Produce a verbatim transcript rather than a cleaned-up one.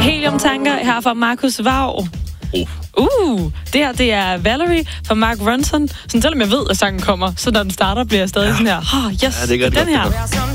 Helium-tanker her fra Markus Vaug. Uh. Uh, det her, det er Valerie fra Mark Ronson. Så selvom jeg ved, at sangen kommer, så når den starter, bliver jeg stadig ja. sådan her, oh, yes, ja, det er den her.